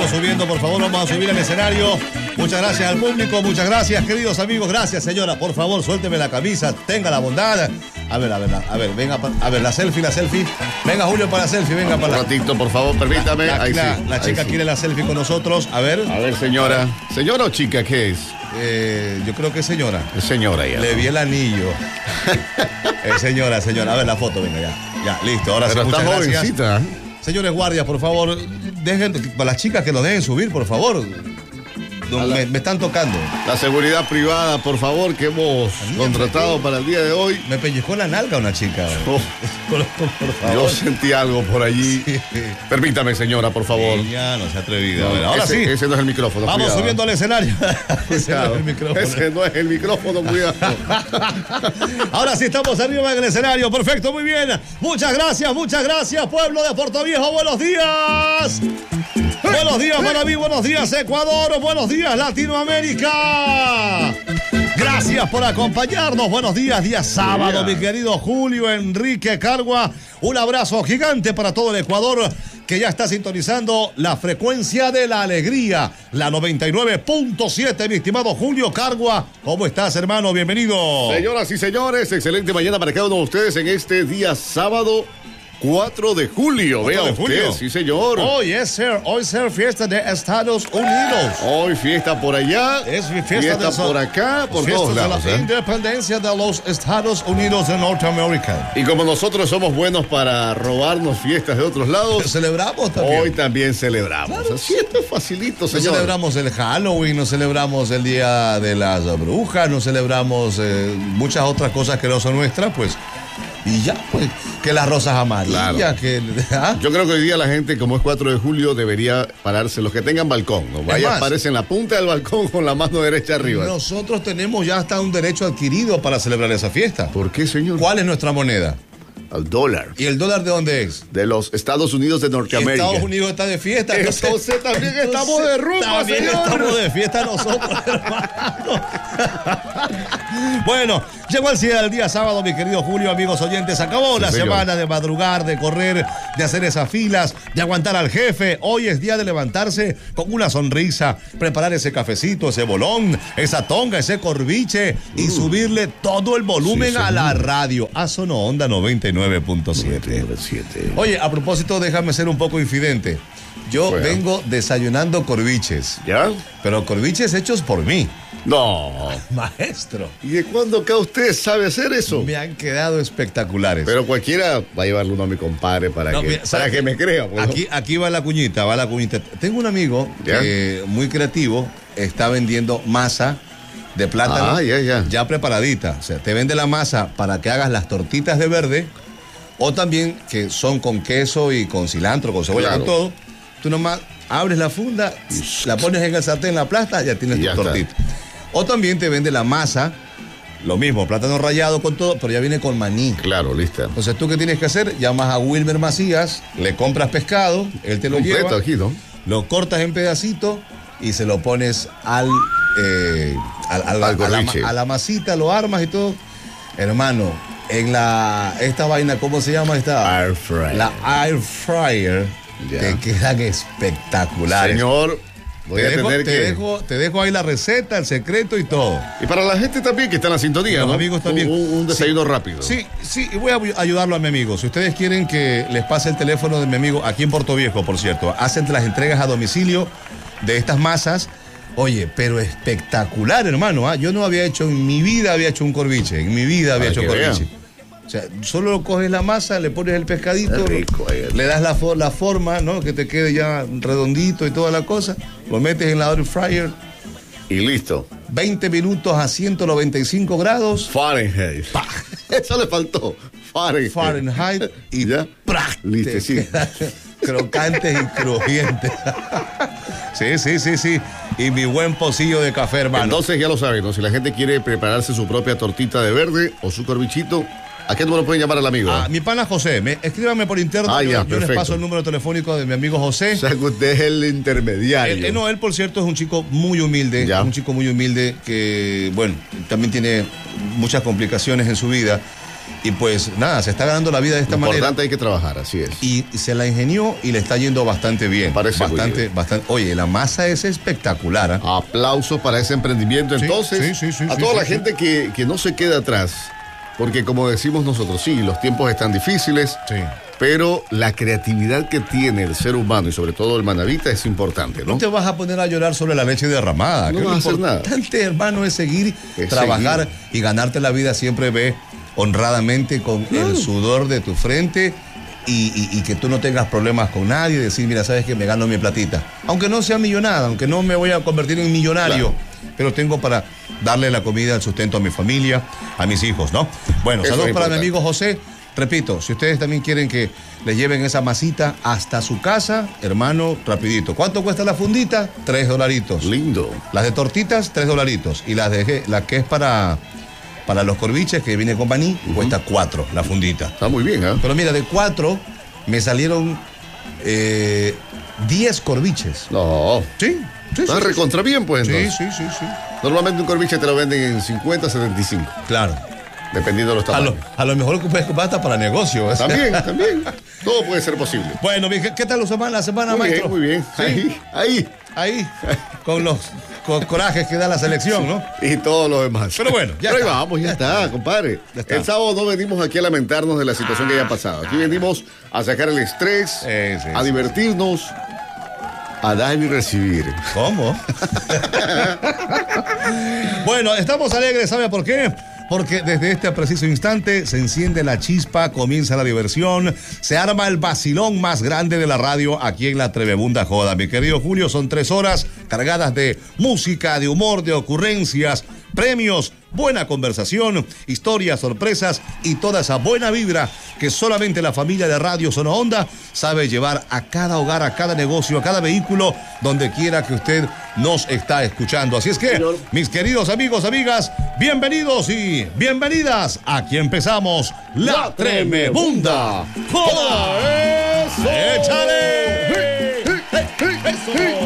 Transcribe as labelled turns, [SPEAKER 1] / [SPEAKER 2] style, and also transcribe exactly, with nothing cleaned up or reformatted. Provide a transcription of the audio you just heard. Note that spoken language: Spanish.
[SPEAKER 1] Vamos subiendo, por favor, vamos a subir al escenario. Muchas gracias al público, muchas gracias, queridos amigos. Gracias, señora. Por favor, suélteme la camisa, tenga la bondad. A ver, a ver, a ver, venga, a ver, la selfie, la selfie. Venga, Julio, para la selfie, venga para la...
[SPEAKER 2] Un ratito, por favor, permítame.
[SPEAKER 1] La, la,
[SPEAKER 2] ahí
[SPEAKER 1] la,
[SPEAKER 2] sí,
[SPEAKER 1] la chica
[SPEAKER 2] sí.
[SPEAKER 1] quiere la selfie con nosotros. A ver.
[SPEAKER 2] A ver, señora. ¿Señora o chica qué es?
[SPEAKER 1] Eh, yo creo que es señora.
[SPEAKER 2] Es señora ya.
[SPEAKER 1] Le vi el anillo. Es señora, señora. A ver la foto, venga, ya. Ya, listo. Ahora
[SPEAKER 2] Pero
[SPEAKER 1] sí,
[SPEAKER 2] está
[SPEAKER 1] muchas gracias.
[SPEAKER 2] jovencita.
[SPEAKER 1] Señores guardias, por favor, dejen, para las chicas que nos dejen subir, por favor. No, me, me están tocando.
[SPEAKER 2] La seguridad privada, por favor, que hemos contratado
[SPEAKER 1] me,
[SPEAKER 2] para el día de hoy.
[SPEAKER 1] Me pellizcó la nalga una chica.
[SPEAKER 2] Oh,
[SPEAKER 1] por, por favor.
[SPEAKER 2] Yo sentí algo por allí. Sí. Permítame, señora, por favor.
[SPEAKER 1] Sí, ya no se ha atrevido.
[SPEAKER 2] No,
[SPEAKER 1] a ver, ahora
[SPEAKER 2] ese,
[SPEAKER 1] sí.
[SPEAKER 2] Ese no es el micrófono.
[SPEAKER 1] Vamos
[SPEAKER 2] cuidado.
[SPEAKER 1] subiendo al escenario. Ese no es el micrófono.
[SPEAKER 2] Ese no es el micrófono, cuidado.
[SPEAKER 1] Ahora sí estamos arriba en el escenario. Perfecto, muy bien. Muchas gracias, muchas gracias, pueblo de Puerto Viejo. Buenos días. Buenos días, Maraví, buenos días, Ecuador, buenos días, Latinoamérica. Gracias por acompañarnos. Buenos días, día sábado, mi querido Julio Enrique Cargua. Un abrazo gigante para todo el Ecuador que ya está sintonizando la frecuencia de la alegría, la noventa y nueve punto siete, mi estimado Julio Cargua. ¿Cómo estás, hermano? Bienvenido.
[SPEAKER 2] Señoras y señores, excelente mañana para cada uno de ustedes en este día sábado cuatro de julio. Vea usted, julio. Sí, señor.
[SPEAKER 1] Hoy es ser, hoy ser fiesta de Estados Unidos.
[SPEAKER 2] Hoy fiesta por allá.
[SPEAKER 1] Es fiesta,
[SPEAKER 2] fiesta
[SPEAKER 1] de
[SPEAKER 2] por acá, por todos lados.
[SPEAKER 1] De la
[SPEAKER 2] ¿eh?
[SPEAKER 1] independencia de los Estados Unidos de Norteamérica.
[SPEAKER 2] Y como nosotros somos buenos para robarnos fiestas de otros lados,
[SPEAKER 1] celebramos también.
[SPEAKER 2] Hoy también celebramos. Claro. Así es facilito, señor.
[SPEAKER 1] Nos celebramos el Halloween, nos celebramos el Día de las Brujas, nos celebramos eh, muchas otras cosas que no son nuestras, pues. Y ya, pues, que las rosas amarillas, claro. que... ¿ah?
[SPEAKER 2] Yo creo que hoy día la gente, como es cuatro de julio, debería pararse, los que tengan balcón, ¿no? Vaya, pararse en la punta del balcón con la mano derecha arriba.
[SPEAKER 1] Nosotros tenemos ya hasta un derecho adquirido para celebrar esa fiesta.
[SPEAKER 2] ¿Por qué, señor?
[SPEAKER 1] ¿Cuál es nuestra moneda?
[SPEAKER 2] Al dólar.
[SPEAKER 1] ¿Y el dólar de dónde es?
[SPEAKER 2] De los Estados Unidos de Norteamérica.
[SPEAKER 1] Estados Unidos está de fiesta.
[SPEAKER 2] Entonces, entonces también entonces, estamos de rumba,
[SPEAKER 1] también
[SPEAKER 2] señor.
[SPEAKER 1] estamos de fiesta nosotros, hermano. Bueno, llegó el día, el día sábado, mi querido Julio, amigos oyentes. Acabó sí, la señor. semana de madrugar, de correr, de hacer esas filas, de aguantar al jefe. Hoy es día de levantarse con una sonrisa, preparar ese cafecito, ese bolón, esa tonga, ese corviche y uh, subirle todo el volumen sí, a la radio. A Sono Onda noventa y nueve punto siete. Oye, a propósito, déjame ser un poco infidente. Yo bueno. vengo desayunando corviches.
[SPEAKER 2] ¿Ya?
[SPEAKER 1] Pero corviches hechos por mí.
[SPEAKER 2] No.
[SPEAKER 1] Maestro.
[SPEAKER 2] ¿Y de cuándo acá usted sabe hacer eso?
[SPEAKER 1] Me han quedado espectaculares.
[SPEAKER 2] Pero cualquiera va a llevarle uno a mi compadre para, no, que, mira, para que me crea. Pues,
[SPEAKER 1] aquí,
[SPEAKER 2] ¿no?
[SPEAKER 1] aquí va la cuñita, va la cuñita. Tengo un amigo que, muy creativo, está vendiendo masa de plátano
[SPEAKER 2] ah, ya, ya.
[SPEAKER 1] ya preparadita. O sea, te vende la masa para que hagas las tortitas de verde o también que son con queso y con cilantro, con cebolla, claro. con todo. Tú nomás abres la funda, la pones en el sartén, la aplastas, ya tienes ya tu tortita. Está. O también te vende la masa, lo mismo, plátano rallado con todo, pero ya viene con maní.
[SPEAKER 2] Claro, lista.
[SPEAKER 1] Entonces, ¿tú qué tienes que hacer? Llamas a Wilmer Macías, le compras pescado, él te lo
[SPEAKER 2] completo
[SPEAKER 1] lleva,
[SPEAKER 2] aquí, ¿no?
[SPEAKER 1] Lo cortas en pedacitos y se lo pones al, eh, al, al, al a, la, a la masita, lo armas y todo. Hermano, en la, esta vaina, ¿cómo se llama esta?
[SPEAKER 2] Air fryer.
[SPEAKER 1] La air fryer, yeah. te quedan espectaculares.
[SPEAKER 2] Señor, voy
[SPEAKER 1] te
[SPEAKER 2] a
[SPEAKER 1] dejo,
[SPEAKER 2] tener
[SPEAKER 1] te
[SPEAKER 2] que...
[SPEAKER 1] Dejo, te dejo ahí la receta, el secreto y todo.
[SPEAKER 2] Y para la gente también que está en la sintonía,
[SPEAKER 1] los
[SPEAKER 2] ¿no?
[SPEAKER 1] amigos también.
[SPEAKER 2] Un, un desayuno
[SPEAKER 1] sí,
[SPEAKER 2] rápido.
[SPEAKER 1] Sí, sí, y voy a ayudarlo a mi amigo. Si ustedes quieren que les pase el teléfono de mi amigo, aquí en Puerto Viejo, por cierto, hacen las entregas a domicilio de estas masas. Oye, pero espectacular, hermano. ¿eh? Yo no había hecho, en mi vida había hecho un corviche. En mi vida había Para hecho corviche. Vean. O sea, solo coges la masa, le pones el pescadito, rico, le das la, la forma, ¿no? Que te quede ya redondito y toda la cosa. Lo metes en la air fryer.
[SPEAKER 2] Y listo.
[SPEAKER 1] veinte minutos a ciento noventa y cinco grados.
[SPEAKER 2] Fahrenheit.
[SPEAKER 1] ¡Pah!
[SPEAKER 2] Eso le faltó. Fahrenheit.
[SPEAKER 1] Fahrenheit y
[SPEAKER 2] ¿ya?
[SPEAKER 1] ¡prá!
[SPEAKER 2] Listo, sí.
[SPEAKER 1] Crocantes y crujientes. Sí, sí, sí, sí. Y mi buen pocillo de café, hermano.
[SPEAKER 2] Entonces ya lo saben, ¿no? Si la gente quiere prepararse su propia tortita de verde o su corvichito, ¿a qué número pueden llamar al amigo?
[SPEAKER 1] Ah, mi pana José. Me, escríbanme por interno.
[SPEAKER 2] Ah,
[SPEAKER 1] yo,
[SPEAKER 2] ya,
[SPEAKER 1] yo les paso el número telefónico de mi amigo José.
[SPEAKER 2] O sea, que usted es el intermediario.
[SPEAKER 1] Él, él, no, él, por cierto, es un chico muy humilde. Ya. Un chico muy humilde que, bueno, también tiene muchas complicaciones en su vida. Y pues nada, se está ganando la vida de esta
[SPEAKER 2] Lo
[SPEAKER 1] manera.
[SPEAKER 2] Importante, hay que trabajar, así es.
[SPEAKER 1] Y se la ingenió y le está yendo bastante bien.
[SPEAKER 2] Parece
[SPEAKER 1] bastante,
[SPEAKER 2] bien.
[SPEAKER 1] bastante. Oye, la masa es espectacular. ¿eh?
[SPEAKER 2] Aplausos para ese emprendimiento.
[SPEAKER 1] Sí,
[SPEAKER 2] Entonces,
[SPEAKER 1] sí, sí, sí,
[SPEAKER 2] a
[SPEAKER 1] sí,
[SPEAKER 2] toda
[SPEAKER 1] sí,
[SPEAKER 2] la
[SPEAKER 1] sí.
[SPEAKER 2] gente que, que no se queda atrás, porque como decimos nosotros, sí, los tiempos están difíciles,
[SPEAKER 1] Sí.
[SPEAKER 2] pero la creatividad que tiene el ser humano y sobre todo el manavita es importante, ¿no?
[SPEAKER 1] No te vas a poner a llorar sobre la leche derramada.
[SPEAKER 2] No
[SPEAKER 1] que
[SPEAKER 2] vas a
[SPEAKER 1] lo
[SPEAKER 2] hacer nada.
[SPEAKER 1] importante, hermano, es seguir,
[SPEAKER 2] Es
[SPEAKER 1] trabajar
[SPEAKER 2] seguir.
[SPEAKER 1] y ganarte la vida siempre ve honradamente con el sudor de tu frente y, y- y que tú no tengas problemas con nadie, decir, mira, sabes que me gano mi platita. Aunque no sea millonada, aunque no me voy a convertir en millonario,
[SPEAKER 2] Claro.
[SPEAKER 1] pero tengo para darle la comida, el sustento a mi familia, a mis hijos, ¿no? Bueno,
[SPEAKER 2] Eso
[SPEAKER 1] saludos
[SPEAKER 2] es
[SPEAKER 1] para mi
[SPEAKER 2] importante.
[SPEAKER 1] amigo José. Repito, si ustedes también quieren que le lleven esa masita hasta su casa, hermano, rapidito. ¿Cuánto cuesta la fundita? Tres dolaritos.
[SPEAKER 2] Lindo.
[SPEAKER 1] Las de tortitas, tres dolaritos. Y las de la que es para, para los corviches, que viene con maní, cuesta cuatro, la fundita.
[SPEAKER 2] Está muy bien, ¿ah?
[SPEAKER 1] Pero mira, de cuatro me salieron eh, diez corviches.
[SPEAKER 2] No.
[SPEAKER 1] Sí, sí,
[SPEAKER 2] Está
[SPEAKER 1] sí.
[SPEAKER 2] recontra bien, pues,
[SPEAKER 1] Sí,
[SPEAKER 2] entonces.
[SPEAKER 1] sí, sí, sí.
[SPEAKER 2] Normalmente un corviche te lo venden en cincuenta, setenta y cinco,
[SPEAKER 1] Claro.
[SPEAKER 2] dependiendo de los
[SPEAKER 1] A lo,
[SPEAKER 2] tamaños.
[SPEAKER 1] a lo mejor puedes comprar hasta para negocio. ¿eh?
[SPEAKER 2] También, también. Todo puede ser posible.
[SPEAKER 1] Bueno, mi- ¿qué tal la semana, la semana
[SPEAKER 2] Muy
[SPEAKER 1] maestro?
[SPEAKER 2] bien, muy bien.
[SPEAKER 1] Sí.
[SPEAKER 2] Ahí, ahí.
[SPEAKER 1] Ahí, con los con corajes que da la selección, ¿no?
[SPEAKER 2] Y todo lo demás.
[SPEAKER 1] Pero bueno, ya
[SPEAKER 2] Pero ahí
[SPEAKER 1] está.
[SPEAKER 2] vamos, ya está, compadre.
[SPEAKER 1] Ya está.
[SPEAKER 2] El sábado no venimos aquí a lamentarnos de la situación que haya pasado. Aquí venimos a sacar el estrés,
[SPEAKER 1] Sí, sí,
[SPEAKER 2] a
[SPEAKER 1] sí.
[SPEAKER 2] divertirnos, a dar y recibir.
[SPEAKER 1] ¿Cómo? Bueno, estamos alegres, ¿sabe por qué? Porque desde este preciso instante se enciende la chispa, comienza la diversión, se arma el vacilón más grande de la radio aquí en la Trebebunda Joda. Mi querido Julio, son tres horas cargadas de música, de humor, de ocurrencias, premios, buena conversación, historias, sorpresas y toda esa buena vibra que solamente la familia de Radio Zona Onda sabe llevar a cada hogar, a cada negocio, a cada vehículo, donde quiera que usted nos está escuchando. Así es que,
[SPEAKER 2] Señor.
[SPEAKER 1] mis queridos amigos, amigas, bienvenidos y bienvenidas. Aquí empezamos La,
[SPEAKER 2] La
[SPEAKER 1] Tremebunda
[SPEAKER 2] Tremebunda
[SPEAKER 1] Joda.
[SPEAKER 2] Eso.
[SPEAKER 1] ¡Échale!
[SPEAKER 2] Hey, hey, hey, hey.